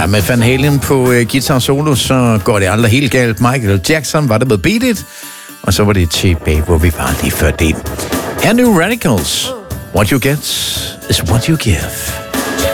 med Van Halen på guitar solo, så går det aldrig helt galt. Michael Jackson var det med Beat It, og så var det tilbage, hvor vi var lige før det. Her New Radicals. What you get is what you give.